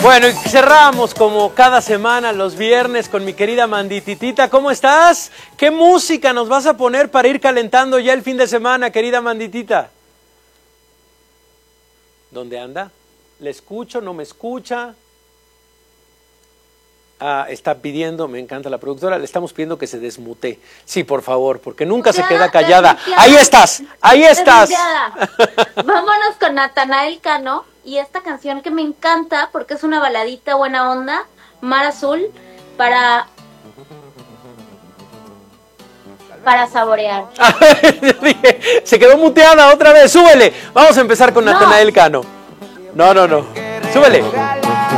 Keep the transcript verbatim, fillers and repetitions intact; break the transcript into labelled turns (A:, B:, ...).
A: Bueno, y cerramos como cada semana los viernes con mi querida Mandititita. ¿Cómo estás? ¿Qué música nos vas a poner para ir calentando ya el fin de semana, querida Manditita? ¿Dónde anda? ¿Le escucho? ¿No me escucha? Ah, está pidiendo, me encanta la productora, le estamos pidiendo que se desmute. Sí, por favor, porque nunca se queda callada. Ahí estás, ahí estás.
B: Vámonos con Natanael Cano y esta canción que me encanta porque es una baladita buena onda, Mar Azul, para para saborear.
A: Se quedó muteada otra vez, súbele. Vamos a empezar con
B: No.
A: Natanael Cano. No, no, no. Súbele.